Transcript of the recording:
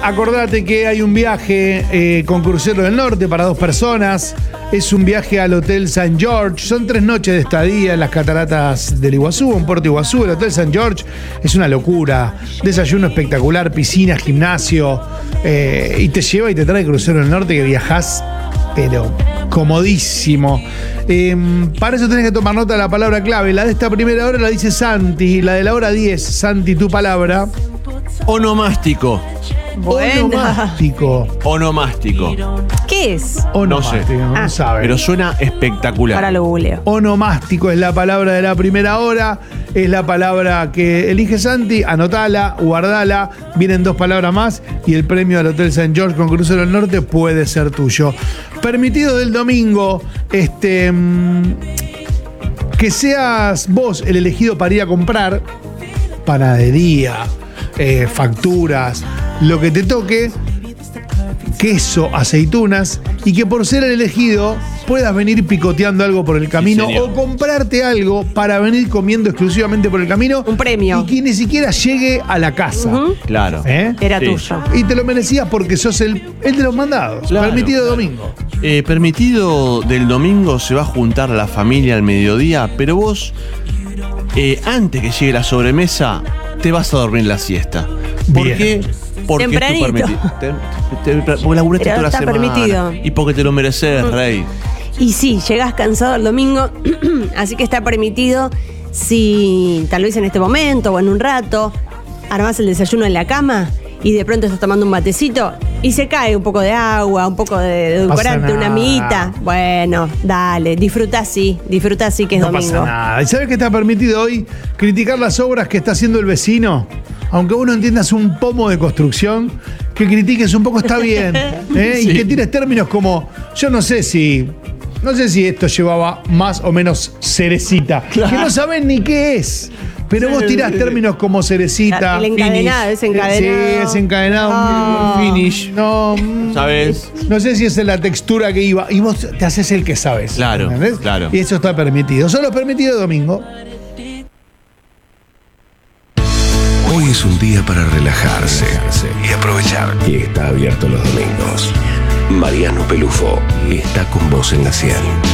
acordate que hay un viaje con crucero del norte para 2 personas. Es un viaje al Hotel St. George. Son 3 noches de estadía en las cataratas del Iguazú, en Puerto Iguazú. El Hotel St. George es una locura. Desayuno espectacular, piscina, gimnasio. Y te lleva y te trae crucero del norte que viajás, pero comodísimo. Para eso tenés que tomar nota de la palabra clave. La de esta primera hora la dice Santi. La de la hora 10, Santi, tu palabra. Onomástico. Buena. Onomástico. ¿Qué es? Onomástico, no sabe. Pero suena espectacular. Ahora lo googleo. Onomástico es la palabra de la primera hora. Es la palabra que elige Santi. Anotala, guardala. Vienen 2 palabras más. Y el premio al Hotel St. George con crucero del norte puede ser tuyo. Permitido del domingo, que seas vos el elegido para ir a comprar panadería, facturas, lo que te toque, queso, aceitunas, y que por ser el elegido puedas venir picoteando algo por el camino, sí, o comprarte algo para venir comiendo exclusivamente por el camino. Un premio. Y que ni siquiera llegue a la casa. Claro. Era Sí. tuyo. Y te lo merecías porque sos el de los mandados. Claro, Permitido claro. domingo. Permitido del domingo se va a juntar la familia al mediodía, pero vos, antes que llegue la sobremesa, te vas a dormir la siesta. ¿Por Bien. qué? Porque Tempranito. es tu permitido. Porque laburaste Pero toda la está semana. permitido. Y porque te lo mereces, rey. Y sí, llegás cansado el domingo, así que está permitido si tal vez en este momento o en un rato armás el desayuno en la cama y de pronto estás tomando un matecito y se cae un poco de agua, un poco de edulcorante, pasa una nada. amiguita. Bueno, dale, disfrutá así que es No domingo. pasa nada. ¿Y sabes qué está permitido hoy? Criticar las obras que está haciendo el vecino. Aunque vos no entiendas un pomo de construcción, que critiques un poco está bien. Sí. Y que tires términos como, yo no sé si esto llevaba más o menos cerecita. Que no saben ni qué es. Pero vos tirás términos como cerecita. El encadenado, finish. ese encadenado. Sí, ese encadenado. Oh. Finish. No. ¿Sabes? No sé si esa es la textura que iba. Y vos te haces el que sabes. Claro, ¿entendés? claro. Y eso está permitido. Solo es permitido domingo. Hoy es un día para relajarse y aprovechar que está abierto los domingos. Mariano Pelufo está con vos en la 100.